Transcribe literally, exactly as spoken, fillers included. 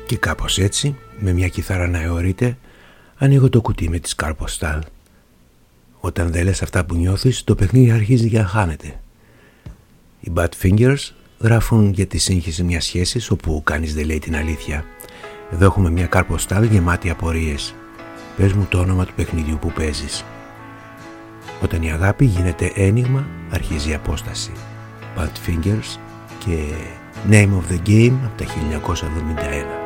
Και κάπως έτσι, με μια κιθάρα να αιωρείται, ανοίγω το κουτί με τις Carpostalle. Όταν δεν λες αυτά που νιώθεις, το παιχνίδι αρχίζει και χάνεται. Οι Badfingers γράφουν για τη σύγχυση μιας σχέσης όπου κανείς δεν λέει την αλήθεια. Εδώ έχουμε μια Carpostalle γεμάτη απορίες. Πες μου το όνομα του παιχνιδιού που παίζεις. Όταν η αγάπη γίνεται ένιγμα, αρχίζει η απόσταση. Badfingers και Name of the Game από τα χίλια εννιακόσια εβδομήντα ένα.